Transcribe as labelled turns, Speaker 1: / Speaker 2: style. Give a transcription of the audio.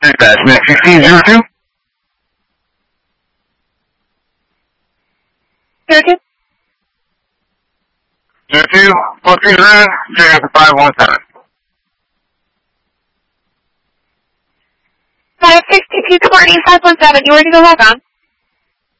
Speaker 1: Dispatch, 1602.
Speaker 2: 02.
Speaker 1: 02, 430, 517.
Speaker 2: 56220, 517, you ready to log on?